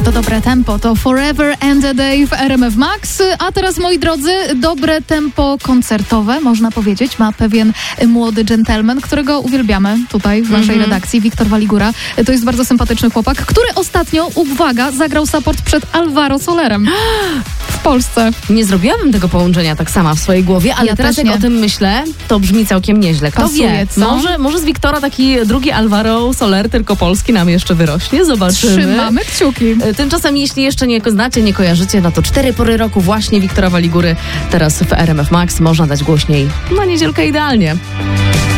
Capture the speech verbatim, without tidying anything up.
to dobre tempo, to Forever and a Day w R M F Max. A teraz, moi drodzy, dobre tempo koncertowe, można powiedzieć, ma pewien młody dżentelmen, którego uwielbiamy tutaj w naszej mm-hmm. redakcji, Wiktor Waligura. To jest bardzo sympatyczny chłopak, który ostatnio, uwaga, zagrał support przed Alvaro Solerem w Polsce. Nie zrobiłabym tego połączenia tak sama w swojej głowie, ale ja teraz jak nie. o tym myślę, to brzmi całkiem nieźle. Kto Pasuje, wie, co? Może, może z Wiktora taki drugi Alvaro Soler, tylko polski, nam jeszcze wyrośnie. Zobaczymy. Trzymamy kciuki. Tymczasem, jeśli jeszcze nie znacie, nie kojarzycie, no to cztery pory roku właśnie Wiktora Waligury teraz w R M F Max można dać głośniej na niedzielkę idealnie.